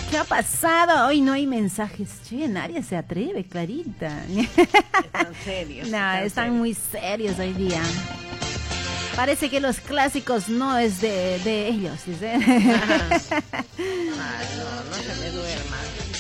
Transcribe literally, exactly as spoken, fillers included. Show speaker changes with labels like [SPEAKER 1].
[SPEAKER 1] ¿Qué ha pasado? Hoy no hay mensajes. Che, nadie se atreve, Clarita.
[SPEAKER 2] Están serios.
[SPEAKER 1] No,
[SPEAKER 2] están,
[SPEAKER 1] están
[SPEAKER 2] serios.
[SPEAKER 1] muy serios hoy día. Parece que los clásicos no es de, de ellos, dice.
[SPEAKER 2] Ajá. Ay, no, no se me duerma.